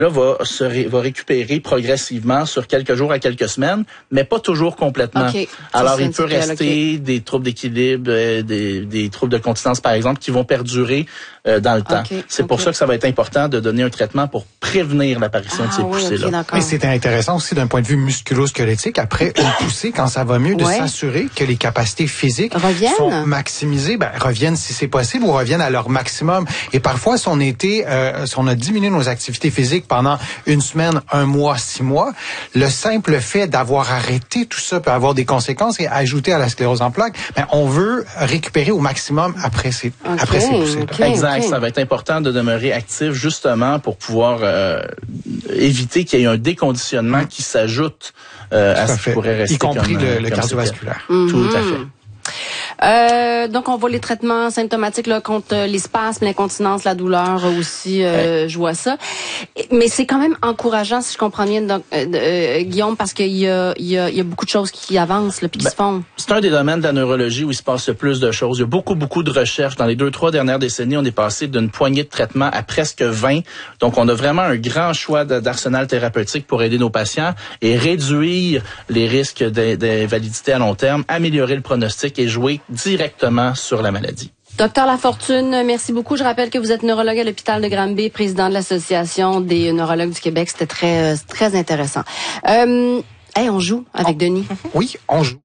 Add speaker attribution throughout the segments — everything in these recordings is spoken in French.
Speaker 1: va récupérer progressivement sur quelques jours à quelques semaines, mais pas toujours complètement.
Speaker 2: Okay.
Speaker 1: Alors, il peut rester des troubles d'équilibre, des troubles de continence, par exemple, qui vont perdurer dans le temps. C'est pour ça que ça va être important de donner un traitement pour prévenir l'apparition de ces poussées-là.
Speaker 3: Mais c'est intéressant aussi d'un point de vue musculo-squelettique, après une poussée, quand ça va mieux, de s'assurer que les capacités physiques sont maximisées, reviennent si c'est possible ou reviennent à leur maximum. Et parfois, si on a diminué nos activités physiques pendant une semaine, un mois, 6 mois, le simple fait d'avoir arrêté tout ça peut avoir des conséquences et ajouter à la sclérose en plaques. On veut récupérer au maximum après ces poussées.
Speaker 1: Exact. Ça va être important de demeurer actif justement pour pouvoir éviter qu'il y ait un déconditionnement qui s'ajoute à ce qui pourrait rester.
Speaker 3: Y compris le cardiovasculaire.
Speaker 1: Tout à fait.
Speaker 2: Donc, on voit les traitements symptomatiques là, contre les spasmes, l'incontinence, la douleur aussi. Je vois ça. Mais c'est quand même encourageant, si je comprends bien, donc, Guillaume, parce qu'il y a beaucoup de choses qui avancent là, puis qui se font. C'est
Speaker 1: un des domaines de la neurologie où il se passe le plus de choses. Il y a beaucoup de recherches. Dans les 2-3 dernières décennies, on est passé d'une poignée de traitements à presque 20. Donc, on a vraiment un grand choix d'arsenal thérapeutique pour aider nos patients et réduire les risques d'invalidité à long terme, améliorer le pronostic et jouer directement sur la maladie.
Speaker 2: Docteur Lafortune, merci beaucoup. Je rappelle que vous êtes neurologue à l'hôpital de Granby, président de l'Association des neurologues du Québec. C'était très intéressant. On joue avec Denis.
Speaker 3: Oui, on joue.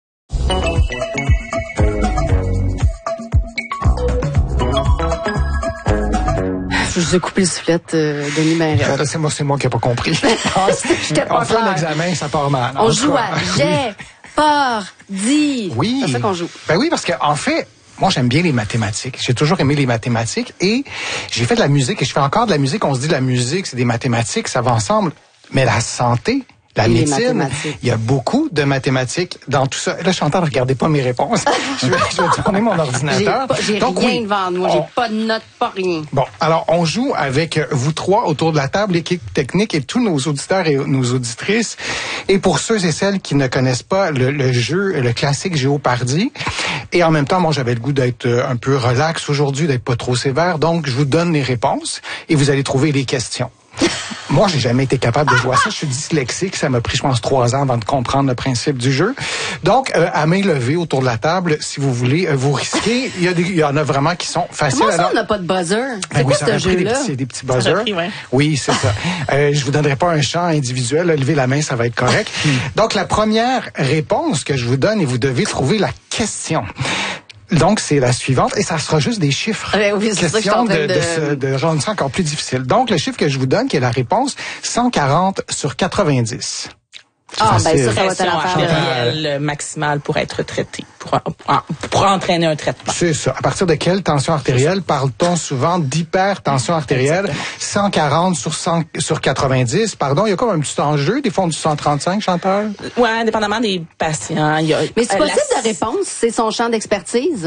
Speaker 2: Je vous ai coupé le soufflette, Denis Benrel.
Speaker 3: C'est moi qui n'ai pas compris. On fait un examen, ça part mal.
Speaker 2: On joue à J'ai peur, dis.
Speaker 3: Oui.
Speaker 2: C'est ça qu'on joue.
Speaker 3: Oui, parce qu'en fait, moi, j'aime bien les mathématiques. J'ai toujours aimé les mathématiques et j'ai fait de la musique et je fais encore de la musique. On se dit la musique, c'est des mathématiques, ça va ensemble. Mais la santé, la médecine, il y a beaucoup de mathématiques dans tout ça. Là, je suis en train de regarder pas mes réponses. je vais tourner mon ordinateur.
Speaker 2: J'ai rien devant moi. J'ai pas de notes, pas rien.
Speaker 3: Bon, alors, on joue avec vous trois autour de la table, l'équipe technique et tous nos auditeurs et nos auditrices. Et pour ceux et celles qui ne connaissent pas le jeu, le classique Géopardy. Et en même temps, moi, j'avais le goût d'être un peu relax aujourd'hui, d'être pas trop sévère. Donc, je vous donne les réponses et vous allez trouver les questions. Moi, j'ai jamais été capable de jouer à ça. Je suis dyslexique. Ça m'a pris, je pense, 3 ans avant de comprendre le principe du jeu. Donc, à main levée autour de la table, si vous voulez, vous risquez. Il y en a vraiment qui sont faciles.
Speaker 2: Comment ça, on n'a pas de buzzer? C'est quoi ce jeu-là?
Speaker 3: C'est des petits buzzers. Oui, c'est ça. Je vous donnerai pas un chant individuel. Levez la main, ça va être correct. Donc, la première réponse que je vous donne, et vous devez trouver la question. Donc, c'est la suivante, et ça sera juste des chiffres.
Speaker 2: Oui, c'est ça que je suis en train
Speaker 3: de rendre ça encore plus difficile. Donc, le chiffre que je vous donne, qui est la réponse, 140 sur 90.
Speaker 2: Ça va être la
Speaker 4: artérielle maximale pour être traité, pour entraîner un traitement.
Speaker 3: C'est ça. À partir de quelle tension artérielle parle-t-on souvent d'hypertension artérielle? Exactement. 140 sur 90. Pardon, il y a comme un petit enjeu. Des fois, on dit 135, Chantal?
Speaker 4: Oui, indépendamment des patients.
Speaker 2: Mais c'est possible de réponse? C'est son champ d'expertise?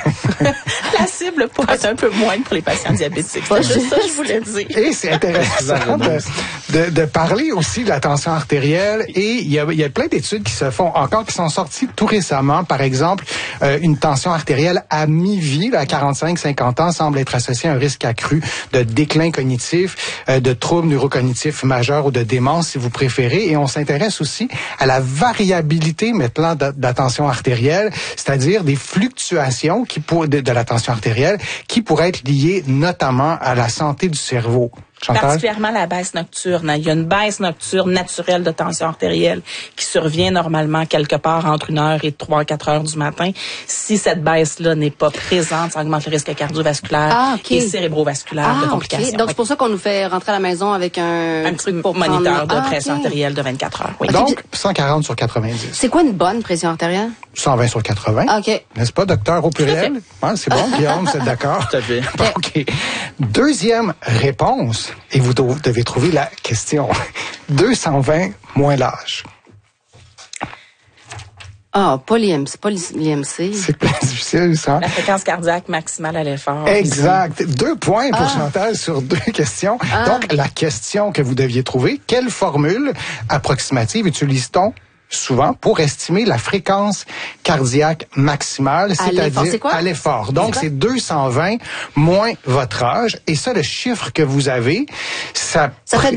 Speaker 4: La cible pourrait être un peu moindre pour les patients diabétiques. C'est juste ça que je voulais dire.
Speaker 3: Et c'est intéressant de parler aussi de la tension artérielle. Et il y a plein d'études qui se font encore, qui sont sorties tout récemment. Par exemple, une tension artérielle à mi-vie, à 45-50 ans, semble être associée à un risque accru de déclin cognitif, de troubles neurocognitifs majeurs ou de démence, si vous préférez. Et on s'intéresse aussi à la variabilité maintenant de la tension artérielle, c'est-à-dire des fluctuations de la tension artérielle qui pourraient être liées notamment à la santé du cerveau. Chantal?
Speaker 4: Particulièrement la baisse nocturne. Il y a une baisse nocturne naturelle de tension artérielle qui survient normalement quelque part entre 1h et 3-4 heures du matin. Si cette baisse-là n'est pas présente, ça augmente le risque cardiovasculaire et cérébrovasculaire de complications.
Speaker 2: Donc, c'est pour ça qu'on nous fait rentrer à la maison avec un truc pour
Speaker 4: moniteur de pression artérielle de 24 heures. Oui.
Speaker 3: Donc, 140 sur 90.
Speaker 2: C'est quoi une bonne pression artérielle?
Speaker 3: 120 sur 80.
Speaker 2: OK.
Speaker 3: N'est-ce pas, docteur, au pluriel? C'est bon, Guillaume, c'est d'accord?
Speaker 1: Tout à fait.
Speaker 3: OK. Deuxième réponse. Et vous devez trouver la question. 220 moins l'âge.
Speaker 2: Pas l'IMC.
Speaker 3: C'est plus difficile, ça.
Speaker 4: La fréquence cardiaque maximale à l'effort.
Speaker 3: Exact. 2 points pour Chantal sur 2 questions. Donc, la question que vous deviez trouver, quelle formule approximative utilise-t-on souvent pour estimer la fréquence cardiaque maximale, c'est-à-dire à l'effort. Donc, c'est 220 moins votre âge. Et ça, le chiffre que vous avez, ça
Speaker 2: fait